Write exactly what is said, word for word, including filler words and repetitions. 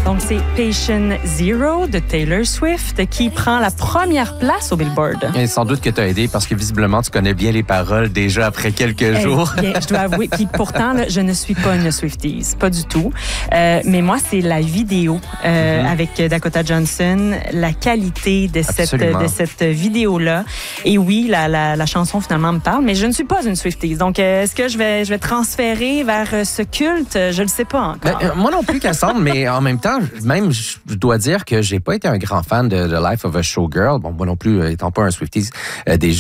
Donc, c'est Patient Zero de Taylor Swift qui prend la première place au Billboard. Et sans doute que tu as aidé parce que visiblement, tu connais bien les paroles déjà après quelques Eh jours. bien, je dois avouer. Puis pourtant, là, je ne suis pas une Swifties, pas du tout. Euh, mais moi, c'est la vidéo euh, mm-hmm. avec Dakota Johnson, la qualité de cette, de cette vidéo-là. Et oui, la, la, la chanson finalement me parle, mais je ne suis pas une Swifties. Donc, euh, est-ce que je vais, je vais transférer vers ce culte? Je ne le sais pas encore. Ben, euh, moi non plus, Cassandre, mais en même temps, même, je dois dire que j'ai pas été un grand fan de The Life of a Showgirl. Bon, moi non plus, étant pas un Swifties, euh, déjà.